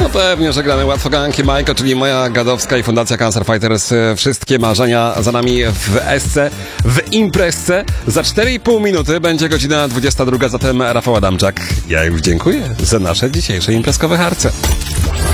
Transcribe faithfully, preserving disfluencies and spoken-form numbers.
No pewnie, że gramy łatwo ganki Majko, czyli moja gadowska i Fundacja Cancer Fighters. Wszystkie marzenia za nami w esce, w imprezce. Za cztery i pół minuty będzie godzina dwudziesta druga, zatem Rafał Adamczak. Ja już dziękuję za nasze dzisiejsze imprezkowe harce.